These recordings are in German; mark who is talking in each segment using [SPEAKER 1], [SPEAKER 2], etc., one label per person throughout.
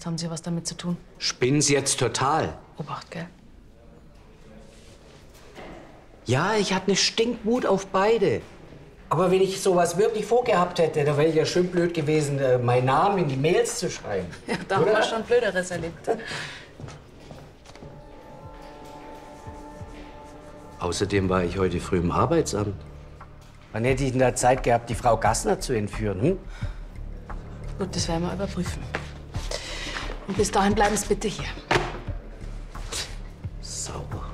[SPEAKER 1] Angst, haben Sie was damit zu tun?
[SPEAKER 2] Spinnen's jetzt total?
[SPEAKER 1] Obacht, gell?
[SPEAKER 2] Ja, ich hatte eine Stinkwut auf beide. Aber wenn ich sowas wirklich vorgehabt hätte, dann wäre ich ja schön blöd gewesen, meinen Namen in die Mails zu schreiben.
[SPEAKER 1] Ja, da haben wir schon Blöderes erlebt.
[SPEAKER 2] Außerdem war ich heute früh im Arbeitsamt. Wann hätte ich denn da Zeit gehabt, die Frau Gassner zu entführen? Hm?
[SPEAKER 1] Gut, das werden wir überprüfen. Und bis dahin bleiben Sie bitte hier.
[SPEAKER 2] Sauber.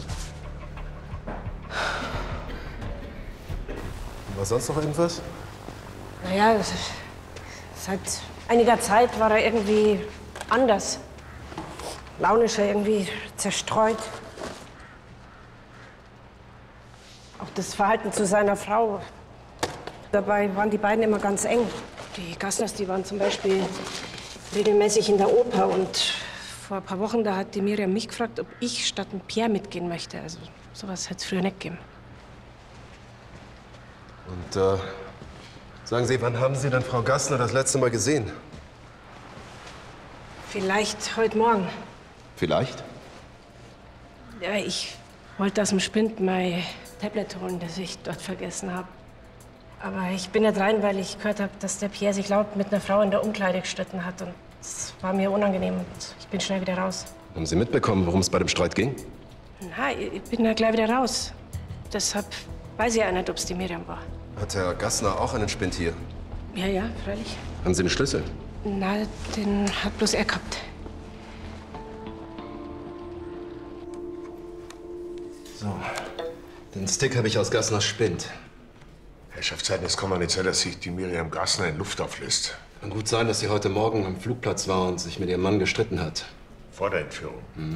[SPEAKER 3] War sonst noch irgendwas?
[SPEAKER 4] Naja, seit einiger Zeit war er irgendwie anders. Launischer, irgendwie zerstreut. Auch das Verhalten zu seiner Frau. Dabei waren die beiden immer ganz eng. Die Gassners, die waren zum Beispiel regelmäßig in der Oper. Und vor ein paar Wochen, da hat die Miriam mich gefragt, ob ich statt dem Pierre mitgehen möchte. Also sowas hätte es früher nicht gegeben.
[SPEAKER 3] Und sagen Sie, wann haben Sie denn Frau Gassner das letzte Mal gesehen?
[SPEAKER 4] Vielleicht heute Morgen.
[SPEAKER 3] Vielleicht?
[SPEAKER 4] Ja, ich wollte aus dem Spind mein Tablet holen, das ich dort vergessen habe. Aber ich bin nicht rein, weil ich gehört habe, dass der Pierre sich laut mit einer Frau in der Umkleide gestritten hat. Und es war mir unangenehm und ich bin schnell wieder raus.
[SPEAKER 3] Haben Sie mitbekommen, worum es bei dem Streit ging?
[SPEAKER 4] Na, ich bin da gleich wieder raus. Deshalb weiß ich ja nicht, ob es die Miriam war.
[SPEAKER 3] Hat Herr Gassner auch einen Spind hier?
[SPEAKER 4] Ja, ja, freilich.
[SPEAKER 3] Haben Sie einen Schlüssel?
[SPEAKER 4] Na, den hat bloß er gehabt.
[SPEAKER 3] So. Den Stick habe ich aus Gassners Spind.
[SPEAKER 5] Herrschaftszeiten, es kann man nicht sein, dass sich die Miriam Gassner in Luft auflöst.
[SPEAKER 3] Kann gut sein, dass sie heute Morgen am Flugplatz war und sich mit ihrem Mann gestritten hat.
[SPEAKER 5] Vor der Entführung.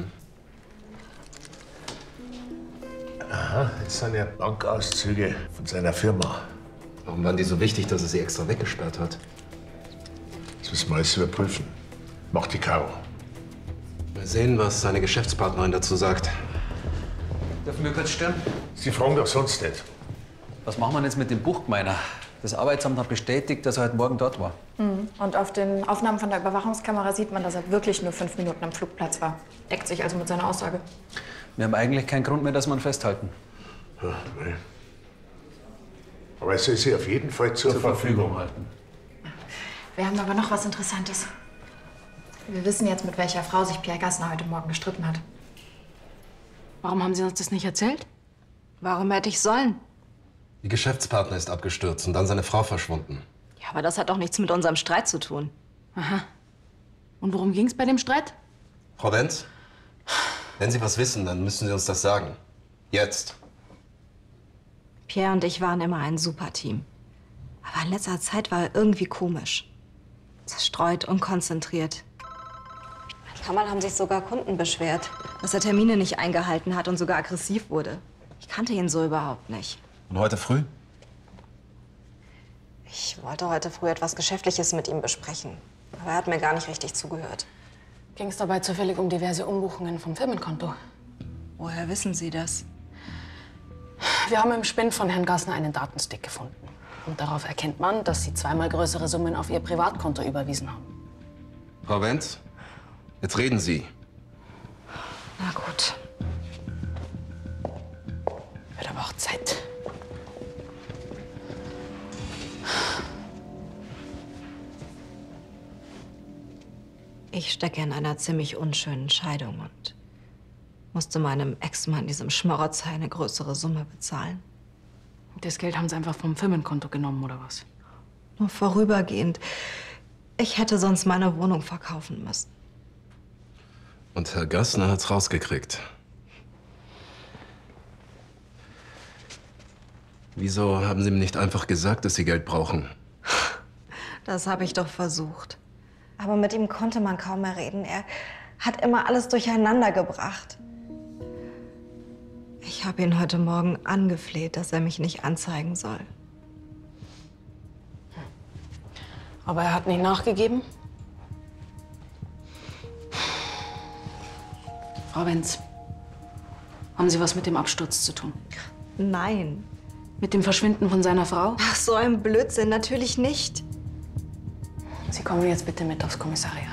[SPEAKER 5] Aha, das sind ja Bankauszüge von seiner Firma.
[SPEAKER 3] Warum waren die so wichtig, dass er sie extra weggesperrt hat?
[SPEAKER 5] Das müssen wir alles überprüfen. Macht die Karo.
[SPEAKER 3] Mal sehen, was seine Geschäftspartnerin dazu sagt.
[SPEAKER 6] Dürfen wir kurz stören?
[SPEAKER 5] Sie fragen doch sonst nicht.
[SPEAKER 6] Was machen wir jetzt mit dem Buchgemeiner? Das Arbeitsamt hat bestätigt, dass er heute Morgen dort war.
[SPEAKER 7] Und auf den Aufnahmen von der Überwachungskamera sieht man, dass er wirklich nur 5 Minuten am Flugplatz war. Deckt sich also mit seiner Aussage.
[SPEAKER 6] Wir haben eigentlich keinen Grund mehr, dass wir ihn festhalten.
[SPEAKER 5] Ja, nein. Aber er soll sie auf jeden Fall zur Verfügung halten.
[SPEAKER 7] Wir haben aber noch was Interessantes. Wir wissen jetzt, mit welcher Frau sich Pierre Gassner heute Morgen gestritten hat.
[SPEAKER 1] Warum haben Sie uns das nicht erzählt?
[SPEAKER 7] Warum hätte ich sollen?
[SPEAKER 3] Ihr Geschäftspartner ist abgestürzt und dann seine Frau verschwunden.
[SPEAKER 8] Ja, aber das hat doch nichts mit unserem Streit zu tun.
[SPEAKER 1] Aha. Und worum ging's bei dem Streit?
[SPEAKER 3] Frau Wenz, wenn Sie was wissen, dann müssen Sie uns das sagen. Jetzt.
[SPEAKER 8] Pierre und ich waren immer ein super Team. Aber in letzter Zeit war er irgendwie komisch. Zerstreut, unkonzentriert. Manchmal haben sich sogar Kunden beschwert, dass er Termine nicht eingehalten hat und sogar aggressiv wurde. Ich kannte ihn so überhaupt nicht.
[SPEAKER 3] Und heute früh?
[SPEAKER 8] Ich wollte heute früh etwas Geschäftliches mit ihm besprechen. Aber er hat mir gar nicht richtig zugehört.
[SPEAKER 1] Ging es dabei zufällig um diverse Umbuchungen vom Firmenkonto?
[SPEAKER 8] Woher wissen Sie das?
[SPEAKER 1] Wir haben im Spind von Herrn Gassner einen Datenstick gefunden. Und darauf erkennt man, dass Sie zweimal größere Summen auf Ihr Privatkonto überwiesen haben.
[SPEAKER 3] Frau Wenz, jetzt reden Sie.
[SPEAKER 8] Na gut.
[SPEAKER 1] Wird aber auch Zeit.
[SPEAKER 8] Ich stecke in einer ziemlich unschönen Scheidung und musste meinem Ex-Mann, diesem Schmarotzer, eine größere Summe bezahlen.
[SPEAKER 1] Das Geld haben Sie einfach vom Firmenkonto genommen, oder was?
[SPEAKER 8] Nur vorübergehend. Ich hätte sonst meine Wohnung verkaufen müssen.
[SPEAKER 3] Und Herr Gassner hat's rausgekriegt. Wieso haben Sie mir nicht einfach gesagt, dass Sie Geld brauchen?
[SPEAKER 8] Das habe ich doch versucht. Aber mit ihm konnte man kaum mehr reden. Er hat immer alles durcheinander gebracht. Ich habe ihn heute Morgen angefleht, dass er mich nicht anzeigen soll.
[SPEAKER 1] Aber er hat nicht nachgegeben? Frau Wenz, haben Sie was mit dem Absturz zu tun?
[SPEAKER 8] Nein.
[SPEAKER 1] Mit dem Verschwinden von seiner Frau?
[SPEAKER 8] Ach, so ein Blödsinn. Natürlich nicht.
[SPEAKER 1] Sie kommen jetzt bitte mit aufs Kommissariat.